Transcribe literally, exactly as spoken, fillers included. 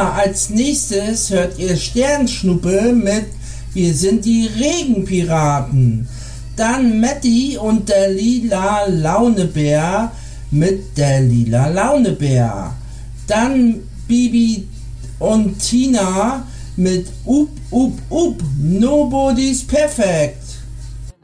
Als nächstes hört ihr Sternschnuppe mit Wir sind die Regenpiraten. Dann Matti und der lila Launebär mit der lila Launebär. Dann Bibi und Tina mit Up, Up, Up, Nobody's Perfect.